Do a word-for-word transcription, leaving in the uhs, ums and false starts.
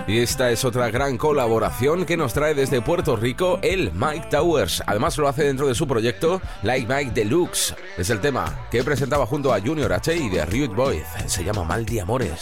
Y esta es otra gran colaboración que nos trae desde Puerto Rico el Mike Towers. Además lo hace dentro de su proyecto Like Mike Deluxe. Es el tema que presentaba junto a Junior H y de Rude Boy. Se llama Mal de Amores.